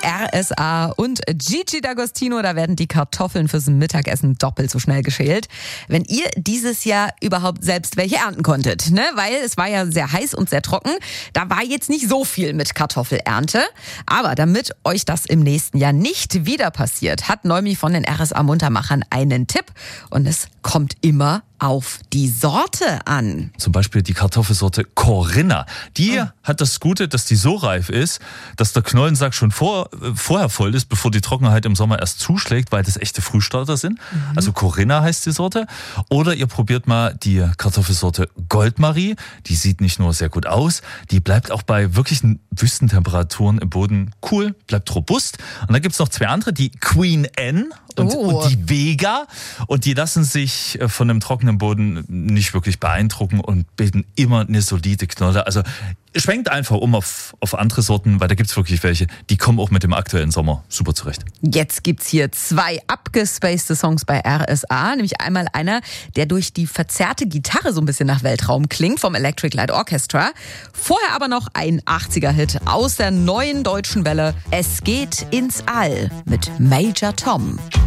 RSA und Gigi D'Agostino. Da werden die Kartoffeln fürs Mittagessen doppelt so schnell geschält. Wenn ihr dieses Jahr überhaupt selbst welche ernten konntet, ne? Weil es war ja sehr heiß und sehr trocken. Da war jetzt nicht so viel mit Kartoffelernte. Aber damit euch das im nächsten Jahr nicht wieder passiert, hat Neumi von den RSA Muntermachern einen Tipp. Und es kommt immer auf die Sorte an. Zum Beispiel die Kartoffelsorte Corinna. Die hat das Gute, dass die so reif ist, dass der Knollensack schon vorher voll ist, bevor die Trockenheit im Sommer erst zuschlägt, weil das echte Frühstarter sind. Also Corinna heißt die Sorte. Oder ihr probiert mal die Kartoffelsorte Goldmarie. Die sieht nicht nur sehr gut aus, die bleibt auch bei wirklichen Wüstentemperaturen im Boden cool, bleibt robust. Und dann gibt's noch zwei andere, die Queen Anne und die Vega. Und die lassen sich von einem trockenen Boden nicht wirklich beeindrucken und bilden immer eine solide Knolle. Also schwenkt einfach auf andere Sorten, weil da gibt's wirklich welche, die kommen auch mit dem aktuellen Sommer super zurecht. Jetzt gibt's hier zwei abgespacede Songs bei RSA, nämlich einmal einer, der durch die verzerrte Gitarre so ein bisschen nach Weltraum klingt, vom Electric Light Orchestra. Vorher aber noch ein 80er-Hit aus der neuen deutschen Welle. Es geht ins All mit Major Tom.